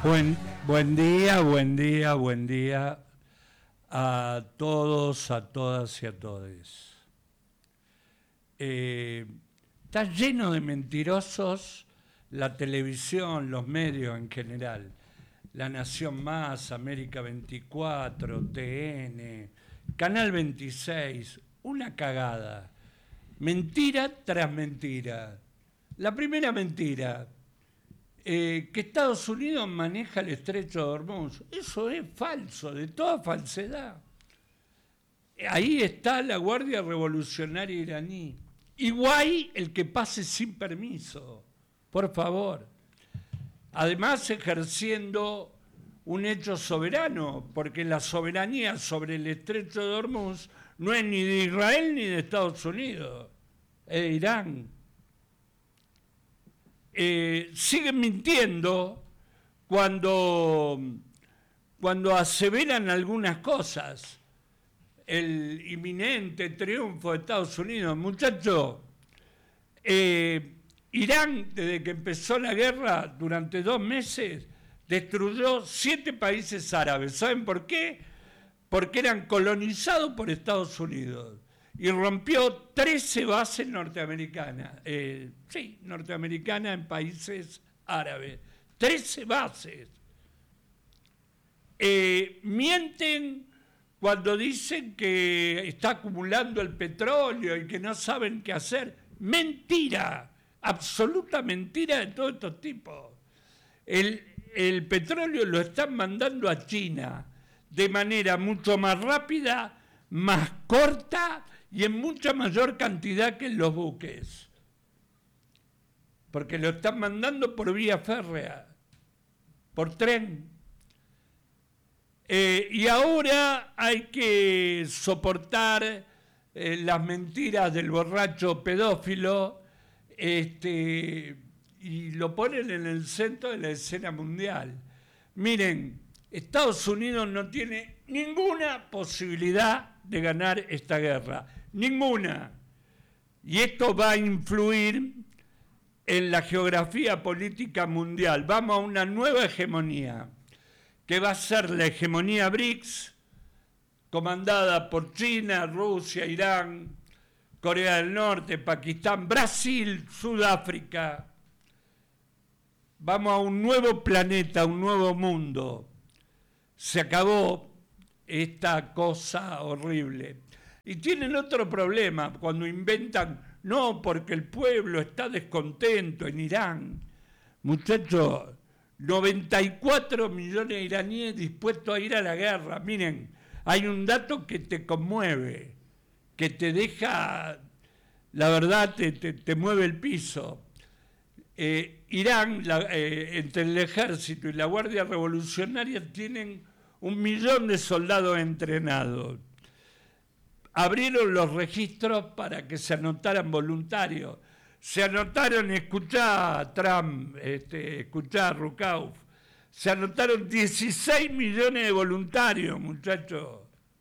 Buen día a todos, a todas y a todes. Está lleno de mentirosos la televisión, los medios en general. La Nación Más, América 24, TN, Canal 26, una cagada. Mentira tras mentira. La primera mentira, que Estados Unidos maneja el estrecho de Hormuz. Eso es falso, de toda falsedad. Ahí está la Guardia Revolucionaria iraní. Y guay el que pase sin permiso, por favor. Además, ejerciendo un hecho soberano, porque la soberanía sobre el estrecho de Hormuz no es ni de Israel ni de Estados Unidos, es de Irán. Siguen mintiendo cuando aseveran algunas cosas. El inminente triunfo de Estados Unidos. Muchachos, Irán, desde que empezó la guerra, durante 2 meses, destruyó 7 países árabes. ¿Saben por qué? Porque eran colonizados por Estados Unidos. Y rompió 13 bases norteamericanas. Norteamericanas en países árabes. 13 bases. Mienten cuando dicen que está acumulando el petróleo y que no saben qué hacer. Mentira. Absoluta mentira de todos estos tipos. El petróleo lo están mandando a China de manera mucho más rápida, más corta y en mucha mayor cantidad que en los buques. Porque lo están mandando por vía férrea, por tren. Y ahora hay que soportar las mentiras del borracho pedófilo, y lo ponen en el centro de la escena mundial. Miren, Estados Unidos no tiene ninguna posibilidad de ganar esta guerra, ninguna. Y esto va a influir en la geografía política mundial. Vamos a una nueva hegemonía, que va a ser la hegemonía BRICS, comandada por China, Rusia, Irán, Corea del Norte, Pakistán, Brasil, Sudáfrica. Vamos a un nuevo planeta, un nuevo mundo. Se acabó esta cosa horrible. Y tienen otro problema cuando inventan, no, porque el pueblo está descontento en Irán. Muchachos, 94 millones de iraníes dispuestos a ir a la guerra. Miren, hay un dato que te conmueve, que te deja, la verdad, te mueve el piso. Irán, entre el ejército y la Guardia Revolucionaria, tienen 1 millón de soldados entrenados. Abrieron los registros para que se anotaran voluntarios. Se anotaron, escuchá Trump, escuchá Rukauf, se anotaron 16 millones de voluntarios, muchachos.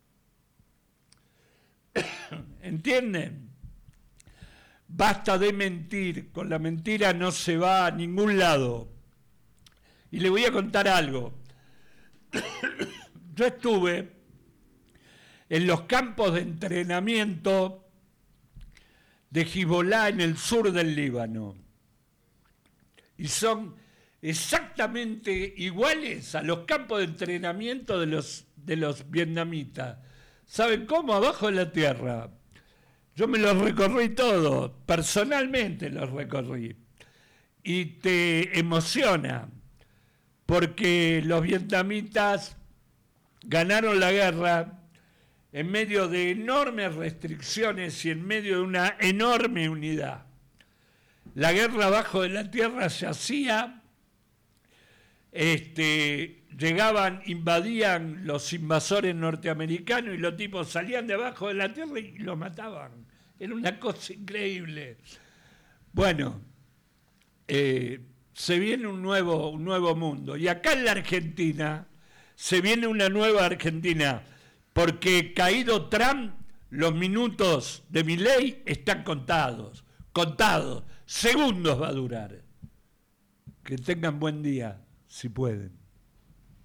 ¿Entienden? Basta de mentir, con la mentira no se va a ningún lado. Y le voy a contar algo. Yo estuve en los campos de entrenamiento de Hezbollah en el sur del Líbano. Y son exactamente iguales a los campos de entrenamiento de los vietnamitas. ¿Saben cómo? Abajo de la tierra. Yo me los recorrí todos, personalmente los recorrí. Y te emociona, porque los vietnamitas ganaron la guerra en medio de enormes restricciones y en medio de una enorme unidad. La guerra abajo de la tierra se hacía, llegaban, invadían los invasores norteamericanos y los tipos salían de abajo de la tierra y los mataban. Era una cosa increíble. Bueno, se viene un nuevo mundo. Y acá en la Argentina se viene una nueva Argentina, porque caído Trump, los minutos de Milei están contados, segundos va a durar. Que tengan buen día, si pueden.